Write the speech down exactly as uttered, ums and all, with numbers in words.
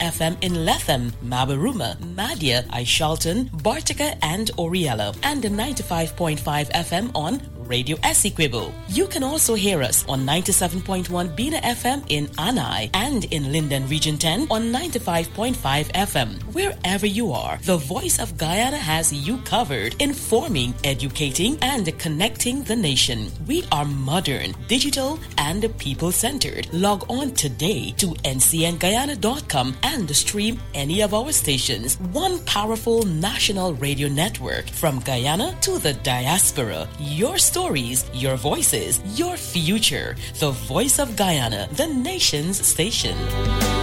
F M in Lethem, Mabaruma, Madhya, Aishalton, Bartica and Oriella, and ninety-five point five F M on Radio Essequibo. You can also hear us on ninety-seven point one Bina F M in Anai and in Linden Region ten on ninety-five point five F M. Wherever you are, the Voice of Guyana has you covered, informing, educating, and connecting the nation. We are modern, digital, and people-centered. Log on today to N C N Guyana dot com and stream any of our stations. One powerful national radio network from Guyana to the diaspora. Your stories, your voices, your future. The Voice of Guyana, the nation's station.